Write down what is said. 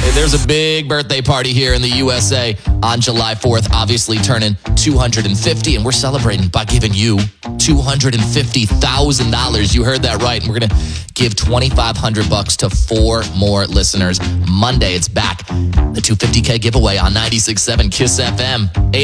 There's a big birthday party here in the USA on July 4th, obviously turning 250, and we're celebrating by giving you $250,000. You heard that right. And we're going to give $2,500 to 4 more listeners. Monday, it's back. The 250K giveaway on 96.7 KISS FM.